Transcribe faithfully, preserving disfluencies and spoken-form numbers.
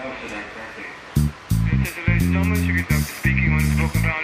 Yes, ladies and gentlemen, Sugar Doctor speaking, unspoken bound.